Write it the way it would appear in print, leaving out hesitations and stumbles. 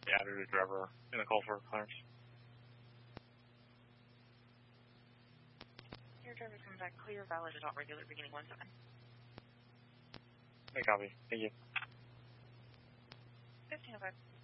added a driver in the call for clearance. Your driver's coming back clear, valid, adult regular, beginning 17. Hey, copy. Thank you. 1505.